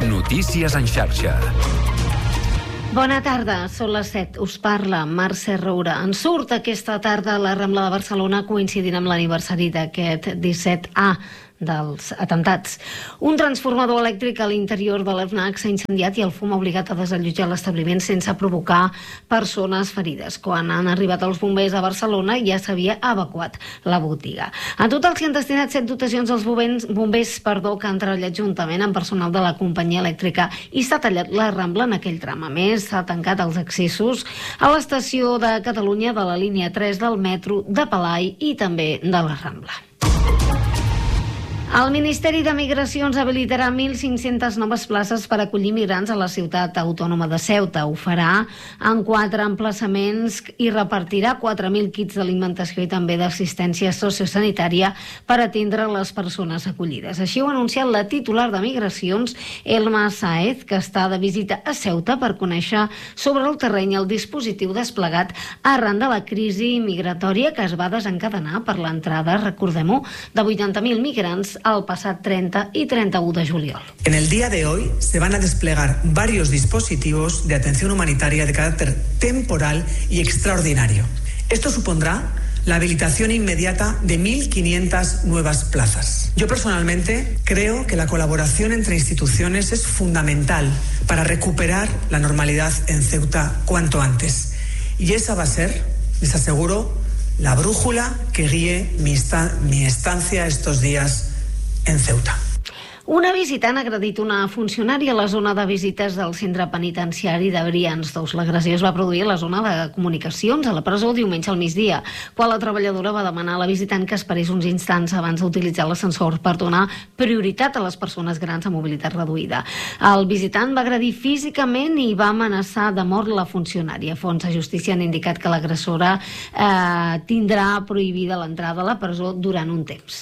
Notícies en xarxa. Bona tarda, són les 7. Us parla Mercè Roura. En surt aquesta tarda a la Rambla de Barcelona coincidint amb l'aniversari d'aquest 17A dels atemptats. Un transformador elèctric a l'interior de l'FNAC s'ha incendiat i el fum ha obligat a desallotjar l'establiment sense provocar persones ferides. Quan han arribat els bombers a Barcelona ja s'havia evacuat la botiga. En total s'hi han destinat 7 dotacions als bombers que han treballat juntament amb personal de la companyia elèctrica i s'ha tallat la Rambla en aquell tram. A més, s'ha tancat els accessos a l'estació de Catalunya de la línia 3 del metro de Palai i també de la Rambla. El Ministeri de Migracions habilitarà 1.500 noves places per acollir migrants a la ciutat autònoma de Ceuta. Ho farà en 4 emplaçaments i repartirà 4.000 kits d'alimentació i també d'assistència sociosanitària per atendre les persones acollides. Així ho ha anunciat la titular de Migracions, Elma Sáez, que està de visita a Ceuta per conèixer sobre el terreny el dispositiu desplegat arran de la crisi migratòria que es va desencadenar per l'entrada, recordem-ho, de 80.000 migrants al pasado 30 y 31 de julio. En el día de hoy se van a desplegar varios dispositivos de atención humanitaria de carácter temporal y extraordinario. Esto supondrá la habilitación inmediata de 1.500 nuevas plazas. Yo personalmente creo que la colaboración entre instituciones es fundamental para recuperar la normalidad en Ceuta cuanto antes. Y esa va a ser, les aseguro, la brújula que guíe mi estancia estos días en Ceuta. Una visitant ha agredit una funcionària a la zona de visites del centre penitenciari de Brians 2. L'agressió es va produir a la zona de comunicacions a la presó diumenge al migdia, quan la treballadora va demanar a la visitant que esperés uns instants abans d'utilitzar l'ascensor per donar prioritat a les persones grans amb mobilitat reduïda. El visitant va agredir físicament i va amenaçar de mort la funcionària. Fonts de justícia han indicat que l'agressora tindrà prohibida l'entrada a la presó durant un temps.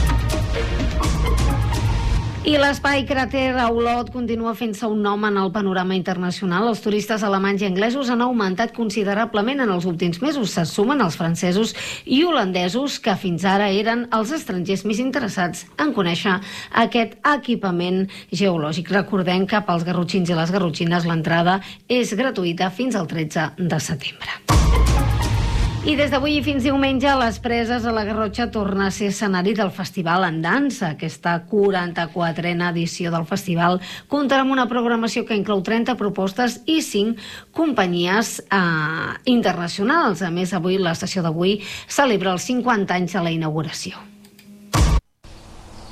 I l'espai cràter a Olot continua fent-se un nom en el panorama internacional. Els turistes alemanys i anglesos han augmentat considerablement en els últims mesos. Se sumen els francesos i holandesos, que fins ara eren els estrangers més interessats en conèixer aquest equipament geològic. Recordem que pels garrotxins i les garrotxines l'entrada és gratuïta fins al 13 de setembre. I des d'avui fins diumenge, les Preses a la Garrotxa torna a ser escenari del Festival en Dansa. Aquesta 44a edició del festival comptarà amb una programació que inclou 30 propostes i 5 companyies internacionals. A més, avui, la sessió d'avui celebra els 50 anys de la inauguració.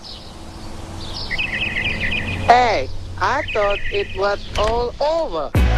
Hey, I thought it was all over.